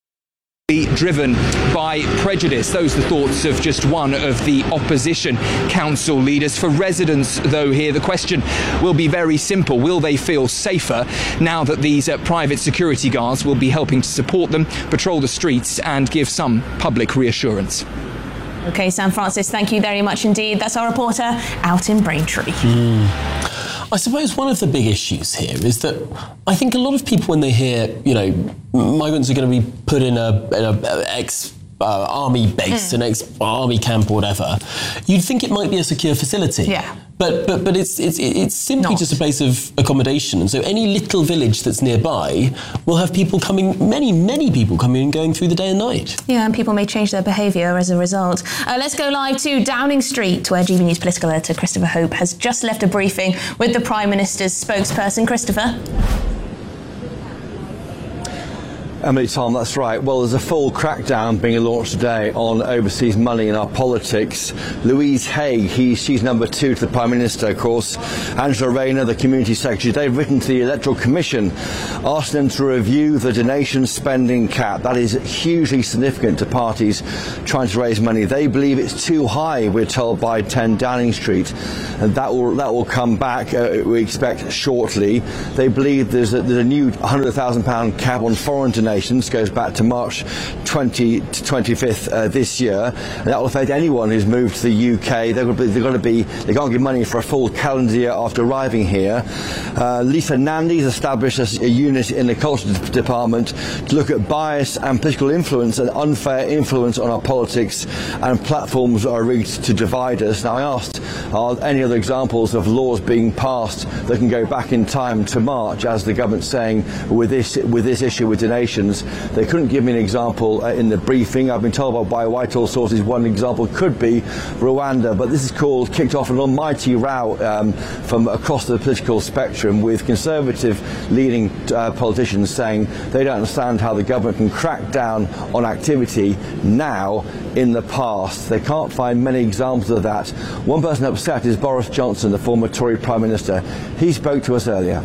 driven by prejudice. Those are the thoughts of just one of the opposition council leaders. For residents, though, here the question will be very simple. Will they feel safer now that these private security guards will be helping to support them, patrol the streets and give some public reassurance? OK, Sam Francis, thank you very much indeed. That's our reporter out in Braintree. I suppose one of the big issues here is that I think a lot of people, when they hear, migrants are going to be put in a ex-army base, an ex-army camp or whatever, you'd think it might be a secure facility. Yeah. But it's simply just a place of accommodation. And so any little village that's nearby will have people coming, many people coming and going through the day and night. Yeah, and people may change their behaviour as a result. Let's go live to Downing Street, where GB News political editor Christopher Hope has just left a briefing with the Prime Minister's spokesperson. Christopher? Emily, Tom, that's right. Well, there's a full crackdown being launched today on overseas money in our politics. Louise Haigh, she's number 2 to the Prime Minister, of course. Angela Rayner, the Community Secretary, they've written to the Electoral Commission asking them to review the donation spending cap. That is hugely significant to parties trying to raise money. They believe it's too high, we're told, by 10 Downing Street. And that will come back, we expect, shortly. They believe there's a new £100,000 cap on foreign donations. Goes back to March 20 to 25th this year, and that will affect anyone who's moved to the UK. They can't give money for a full calendar year after arriving here. Lisa Nandy's established a unit in the Culture Department to look at bias and political influence and unfair influence on our politics and platforms that are rigged to divide us. Now, I asked, are there any other examples of laws being passed that can go back in time to March, as the government's saying with this issue with donations? They couldn't give me an example in the briefing. I've been told by Whitehall sources one example could be Rwanda, but this is kicked off an almighty row from across the political spectrum, with Conservative leading politicians saying they don't understand how the government can crack down on activity now in the past. They can't find many examples of that. One person upset is Boris Johnson, the former Tory Prime Minister. He spoke to us earlier.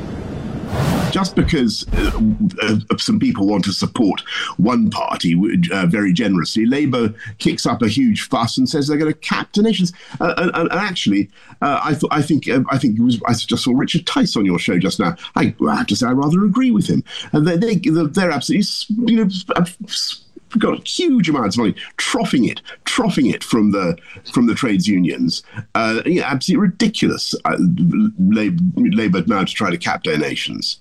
Just because some people want to support one party very generously, Labour kicks up a huge fuss and says they're going to cap donations. And actually, I think it was. I just saw Richard Tice on your show just now. I have to say I rather agree with him. And they're absolutely, got huge amounts of money, troughing it from the trades unions. Absolutely ridiculous. Labour now to try to cap donations.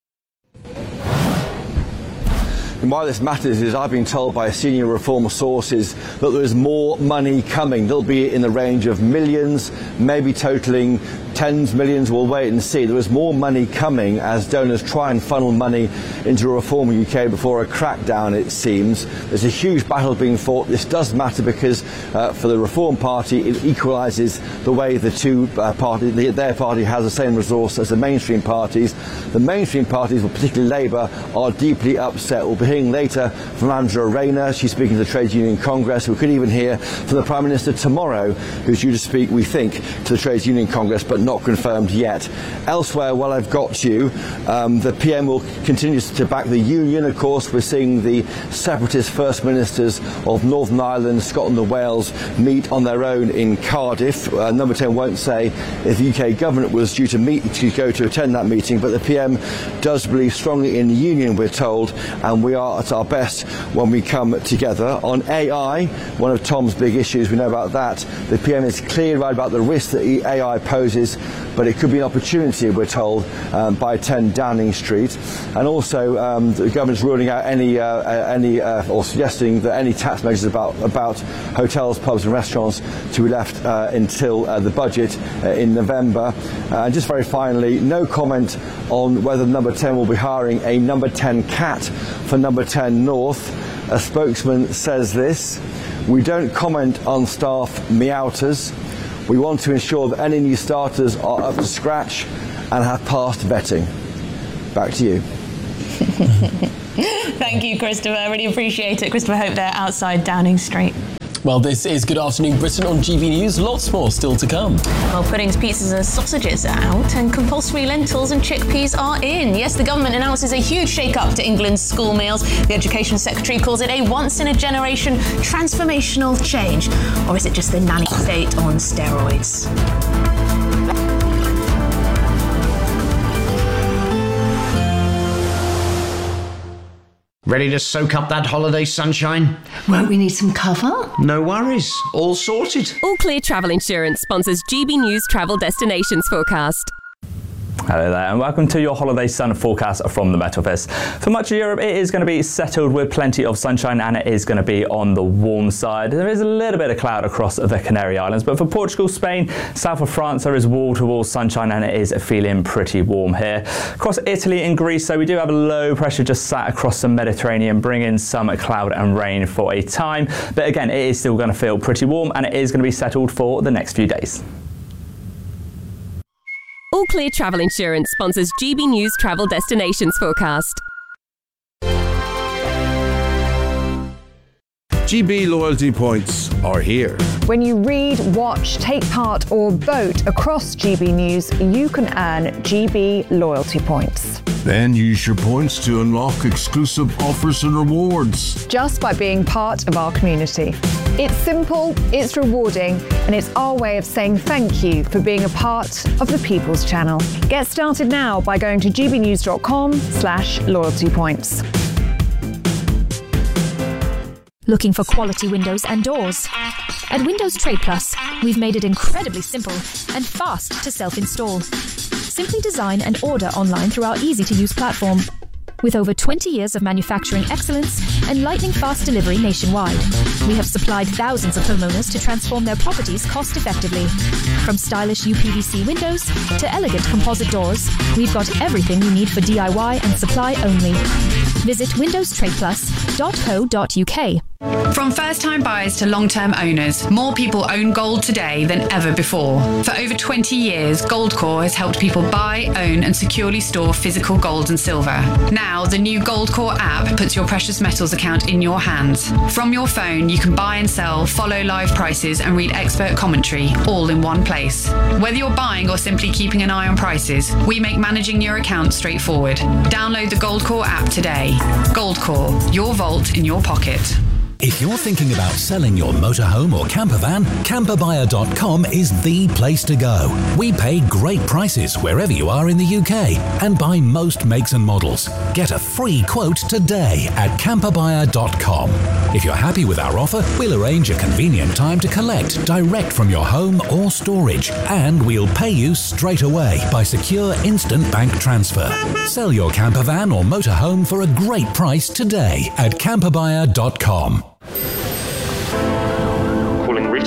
And why this matters is I've been told by senior Reform sources that there is more money coming. There'll be in the range of millions, maybe totaling tens, millions, we'll wait and see. There is more money coming as donors try and funnel money into Reform UK before a crackdown, it seems. There's a huge battle being fought. This does matter because for the Reform Party, it equalises the way the two parties, their party has the same resource as the mainstream parties. The mainstream parties, particularly Labour, are deeply upset. We'll be hearing later from Angela Rayner. She's speaking to the Trades Union Congress. We could even hear from the Prime Minister tomorrow, who's due to speak, we think, to the Trades Union Congress, but not confirmed yet. Elsewhere, while I've got you, the PM will continue to back the union. Of course, we're seeing the separatist First Ministers of Northern Ireland, Scotland and Wales meet on their own in Cardiff. Number 10 won't say if the UK government was due to go to attend that meeting, but the PM does believe strongly in the union, we're told, and we are at our best when we come together. On AI, one of Tom's big issues, we know about that. The PM is clearly right about the risk that AI poses, but it could be an opportunity, we're told, by 10 Downing Street. And also, the government's ruling out or suggesting that any tax measures about hotels, pubs and restaurants to be left until the budget in November. And just very finally, no comment on whether Number 10 will be hiring a Number 10 cat for Number 10 North. A spokesman says this: "We don't comment on staff meowters. We want to ensure that any new starters are up to scratch and have passed vetting." Back to you. Thank you, Christopher. Really appreciate it. Christopher Hope there outside Downing Street. Well, this is Good Afternoon Britain on GB News. Lots more still to come. Well, puddings, pizzas and sausages are out and compulsory lentils and chickpeas are in. Yes, the government announces a huge shake-up to England's school meals. The Education Secretary calls it a once-in-a-generation transformational change. Or is it just the nanny state on steroids? Ready to soak up that holiday sunshine? Won't we need some cover? No worries, all sorted. All Clear Travel Insurance sponsors GB News Travel Destinations Forecast. Hello there and welcome to your holiday sun forecast from the Met Office. For much of Europe, it is going to be settled with plenty of sunshine and it is going to be on the warm side. There is a little bit of cloud across the Canary Islands, but for Portugal, Spain, south of France, there is wall-to-wall sunshine and it is feeling pretty warm here. Across Italy and Greece, so we do have a low pressure just sat across the Mediterranean, bringing some cloud and rain for a time. But again, it is still going to feel pretty warm and it is going to be settled for the next few days. All Clear Travel Insurance sponsors GB News Travel Destinations Forecast. GB loyalty points are here. When you read, watch, take part or vote across GB News, you can earn GB loyalty points. Then use your points to unlock exclusive offers and rewards. Just by being part of our community. It's simple, it's rewarding, and it's our way of saying thank you for being a part of the People's Channel. Get started now by going to gbnews.com/loyalty points. Looking for quality windows and doors? At Windows Trade Plus, we've made it incredibly simple and fast to self-install. Simply design and order online through our easy-to-use platform. With over 20 years of manufacturing excellence and lightning-fast delivery nationwide, we have supplied thousands of homeowners to transform their properties cost-effectively. From stylish UPVC windows to elegant composite doors, we've got everything you need for DIY and supply only. Visit windowstradeplus.co.uk. From first-time buyers to long-term owners, more people own gold today than ever before. For over 20 years, Goldcore has helped people buy, own and securely store physical gold and silver. Now, the new Goldcore app puts your precious metals account in your hands. From your phone, you can buy and sell, follow live prices and read expert commentary, all in one place. Whether you're buying or simply keeping an eye on prices, we make managing your account straightforward. Download the Goldcore app today. Goldcore, your vault in your pocket. If you're thinking about selling your motorhome or camper van, camperbuyer.com is the place to go. We pay great prices wherever you are in the UK and buy most makes and models. Get a free quote today at camperbuyer.com. If you're happy with our offer, we'll arrange a convenient time to collect direct from your home or storage, and we'll pay you straight away by secure instant bank transfer. Sell your camper van or motorhome for a great price today at camperbuyer.com. Calling Rita Ora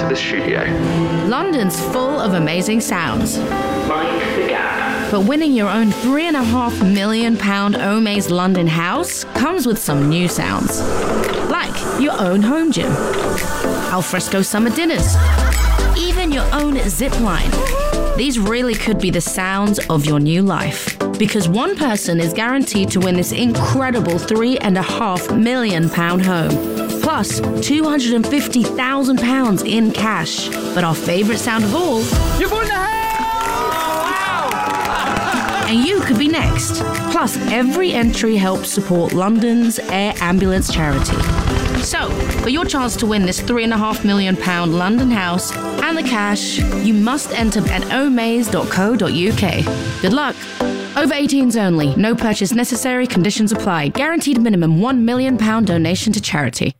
to the studio. London's full of amazing sounds. Mind the gap. But winning your own £3.5 million Omaze London house comes with some new sounds. Like your own home gym, alfresco summer dinners, even your own zip line. These really could be the sounds of your new life. Because one person is guaranteed to win this incredible £3.5 million home. Plus £250,000 in cash. But our favourite sound of all... You've won the house! And you could be next. Plus, every entry helps support London's Air Ambulance charity. So, for your chance to win this £3.5 million London house and the cash, you must enter at omaze.co.uk. Good luck. Over 18s only. No purchase necessary. Conditions apply. Guaranteed minimum £1 million donation to charity.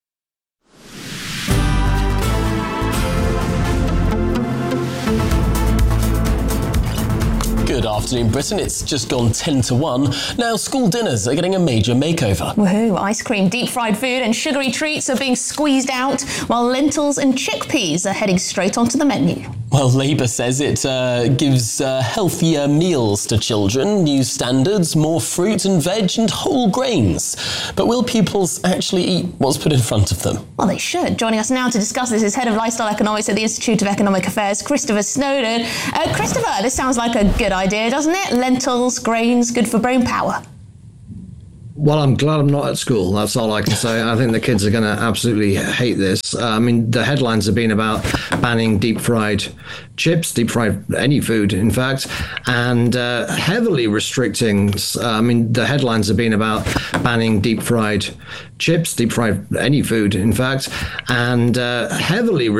Good afternoon, Britain. It's just gone 10 to 1. Now, school dinners are getting a major makeover. Woohoo! Ice cream, deep-fried food and sugary treats are being squeezed out, while lentils and chickpeas are heading straight onto the menu. Well, Labour says it gives healthier meals to children, new standards, more fruit and veg and whole grains. But will pupils actually eat what's put in front of them? Well, they should. Joining us now to discuss this is Head of Lifestyle Economics at the Institute of Economic Affairs, Christopher Snowdon. Christopher, this sounds like a good idea, doesn't it? Lentils, grains, good for brain power. Well, I'm glad I'm not at school. That's all I can say. I think the kids are going to absolutely hate this. I mean, the headlines have been about banning deep-fried chips, deep-fried any food, in fact, and heavily restricting. The headlines have been about banning deep-fried chips, deep-fried any food, in fact, and heavily